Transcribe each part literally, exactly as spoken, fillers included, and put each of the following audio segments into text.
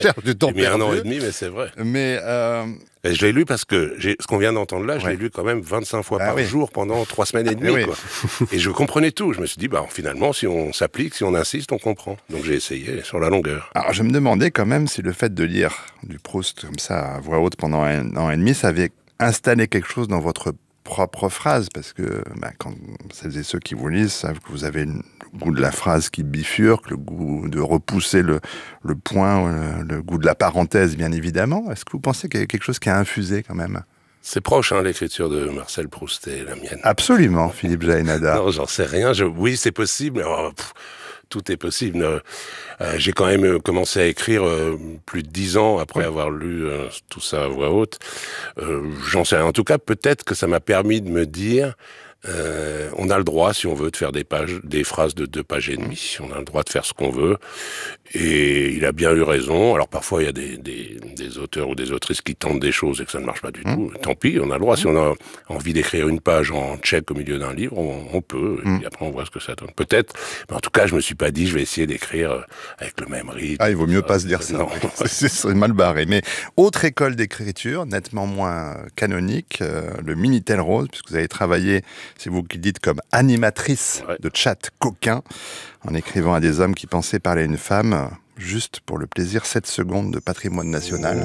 perdu du temps J'ai mis perdu. un an et demi, mais c'est vrai. Mais euh... Et je l'ai lu parce que j'ai, ce qu'on vient d'entendre là, je Ouais. l'ai lu quand même vingt-cinq fois Ah par oui. jour pendant trois semaines et demie. Eh oui. Quoi. Et je comprenais tout. Je me suis dit, bah, finalement, si on s'applique, si on insiste, on comprend. Donc j'ai essayé sur la longueur. Alors je me demandais quand même si le fait de lire du Proust comme ça à voix haute pendant un an et demi, ça avait installé quelque chose dans votre propre phrase, parce que bah, quand celles et ceux qui vous lisent savent que vous avez le goût de la phrase qui bifurque, le goût de repousser le, le point, le, le goût de la parenthèse, bien évidemment. Est-ce que vous pensez qu'il y a quelque chose qui a infusé quand même ? C'est proche, hein, l'écriture de Marcel Proust et la mienne. Absolument, Philippe Jaénada. Non, j'en sais rien. Je... Oui, c'est possible. Oh, pff, tout est possible. Euh, euh, j'ai quand même commencé à écrire euh, plus de dix ans après oui. avoir lu euh, tout ça à voix haute. Euh, j'en sais rien. En tout cas, peut-être que ça m'a permis de me dire... Euh, on a le droit, si on veut, de faire des pages, des phrases de deux pages et demie. On a le droit de faire ce qu'on veut. Et il a bien eu raison. Alors parfois, il y a des, des, des auteurs ou des autrices qui tentent des choses et que ça ne marche pas du mmh. tout. Tant pis, on a le droit. Mmh. Si on a envie d'écrire une page en tchèque au milieu d'un livre, on, on peut. Et mmh. puis après, on voit ce que ça donne. Peut-être. Mais en tout cas, je me suis pas dit, je vais essayer d'écrire avec le même rythme. Ah, il vaut mieux pas se dire ça. Non. c'est, c'est mal barré. Mais autre école d'écriture, nettement moins canonique, euh, le Minitel Rose, puisque vous avez travaillé, c'est vous qui le dites, comme animatrice ouais. de chat coquin, en écrivant à des hommes qui pensaient parler à une femme, juste pour le plaisir, sept secondes de patrimoine national.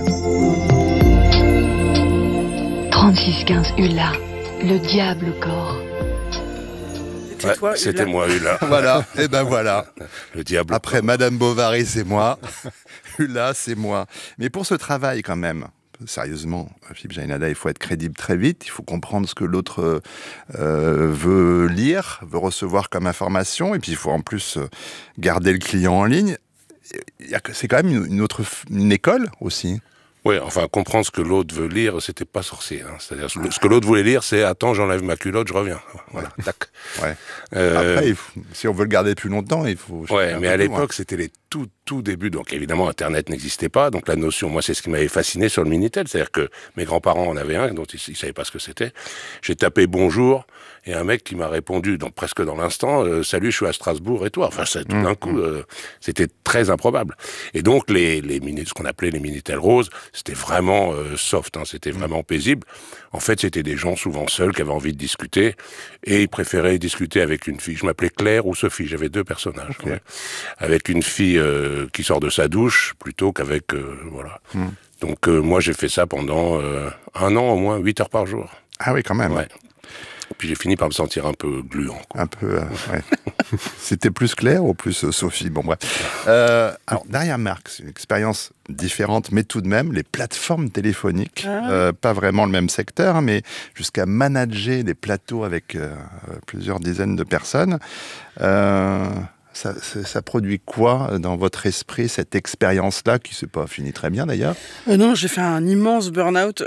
trente-six quinze Ulla, le diable au corps. C'était, ouais, toi, c'était moi, Ulla. Voilà, et ben voilà. Le diable. Après Madame Bovary, c'est moi. Ulla, c'est moi. Mais pour ce travail, quand même, sérieusement, Philippe Jaénada, il faut être crédible très vite, il faut comprendre ce que l'autre euh, veut lire, veut recevoir comme information, et puis il faut en plus garder le client en ligne. C'est quand même une, une autre une école aussi. Oui, enfin, comprendre ce que l'autre veut lire, c'était pas sorcier. Hein. C'est-à-dire, ce, ce que l'autre voulait lire, c'est « Attends, j'enlève ma culotte, je reviens. » Voilà, ouais. tac. Ouais. Euh... Après, il faut, si on veut le garder plus longtemps, il faut... Ouais, mais à l'époque, loin. C'était les tout, tout débuts. Donc, évidemment, Internet n'existait pas. Donc, la notion, moi, c'est ce qui m'avait fasciné sur le Minitel. C'est-à-dire que mes grands-parents en avaient un, dont ils ne savaient pas ce que c'était. J'ai tapé « Bonjour ». Et un mec qui m'a répondu, donc presque dans l'instant, euh, « Salut, je suis à Strasbourg et toi ?» Enfin, ça, tout d'un mmh. coup, euh, c'était très improbable. Et donc, les, les mini, ce qu'on appelait les Minitel Roses, c'était vraiment euh, soft, hein, c'était vraiment paisible. En fait, c'était des gens souvent seuls qui avaient envie de discuter et ils préféraient discuter avec une fille. Je m'appelais Claire ou Sophie, j'avais deux personnages. Okay. Ouais. Avec une fille euh, qui sort de sa douche plutôt qu'avec... Euh, voilà. Mmh. Donc, euh, moi, j'ai fait ça pendant euh, un an au moins, huit heures par jour. Ah oui, quand même. Ouais. Puis j'ai fini par me sentir un peu gluant. Quoi. Un peu, euh, ouais. C'était plus Claire ou plus euh, Sophie ? Bon, bref. Euh, alors, derrière Marc, c'est une expérience différente, mais tout de même, les plateformes téléphoniques, ah. euh, pas vraiment le même secteur, mais jusqu'à manager des plateaux avec euh, plusieurs dizaines de personnes. Euh, ça, ça, ça produit quoi dans votre esprit, cette expérience-là, qui s'est pas finie très bien d'ailleurs ? euh, Non, j'ai fait un immense burn-out.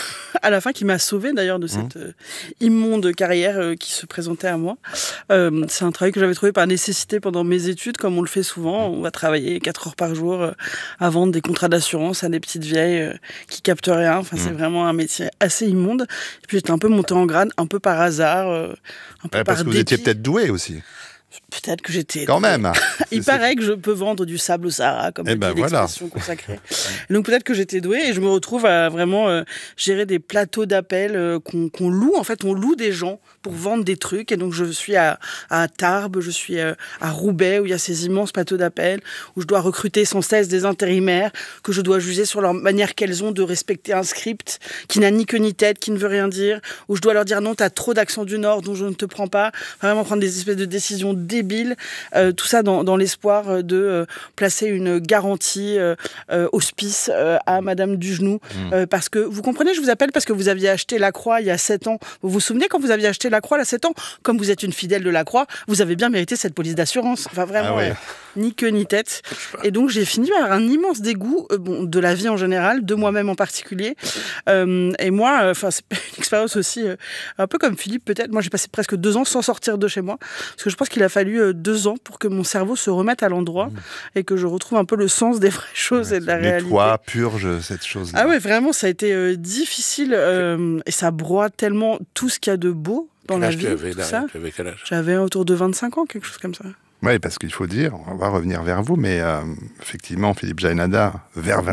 À la fin, qui m'a sauvé d'ailleurs de cette mmh. euh, immonde carrière euh, qui se présentait à moi. Euh, c'est un travail que j'avais trouvé par nécessité pendant mes études, comme on le fait souvent. On va travailler quatre heures par jour euh, à vendre des contrats d'assurance à des petites vieilles euh, qui captent rien. Enfin, mmh. c'est vraiment un métier assez immonde. Et puis j'étais un peu montée en grade, un peu par hasard, euh, un peu ouais, par parce que vous dépit. étiez peut-être doué aussi. Peut-être que j'étais... Quand même. Il c'est, paraît c'est... que je peux vendre du sable au Sahara, comme eh dit ben l'expression voilà. consacrée. Et donc peut-être que j'étais douée et je me retrouve à vraiment euh, gérer des plateaux d'appels euh, qu'on, qu'on loue. En fait, on loue des gens pour vendre des trucs. Et donc je suis à, à Tarbes, je suis euh, à Roubaix, où il y a ces immenses plateaux d'appels, où je dois recruter sans cesse des intérimaires, que je dois juger sur leur manière qu'elles ont de respecter un script qui n'a ni queue ni tête, qui ne veut rien dire, où je dois leur dire non, t'as trop d'accent du Nord, dont je ne te prends pas. Vraiment prendre des espèces de décisions débiles. Euh, tout ça dans, dans l'espoir de euh, placer une garantie euh, euh, hospice euh, à Madame Dugenoux. Mmh. Euh, parce que, vous comprenez, je vous appelle parce que vous aviez acheté La Croix il y a sept ans. Vous vous souvenez quand vous aviez acheté La Croix il y a sept ans ? Comme vous êtes une fidèle de La Croix, vous avez bien mérité cette police d'assurance. Enfin, vraiment, ah ouais. euh, ni queue ni tête. Et donc, j'ai fini par un immense dégoût euh, bon, de la vie en général, de moi-même en particulier. Euh, et moi, enfin, euh, c'est une expérience aussi, euh, un peu comme Philippe peut-être. Moi, j'ai passé presque deux ans sans sortir de chez moi. Parce que je pense qu'il a fallu euh, deux ans pour que mon cerveau se remette à l'endroit mmh. et que je retrouve un peu le sens des vraies choses ouais, et de la réalité. Nettoie, purge cette chose-là. Ah ouais, vraiment, ça a été euh, difficile euh, et ça broie tellement tout ce qu'il y a de beau dans quel la vie. Tu avais, tout là, ça. Tu avais quel âge ? J'avais autour de vingt-cinq ans, quelque chose comme ça. Oui, parce qu'il faut dire, on va revenir vers vous, mais euh, effectivement, Philippe Jaénada, vers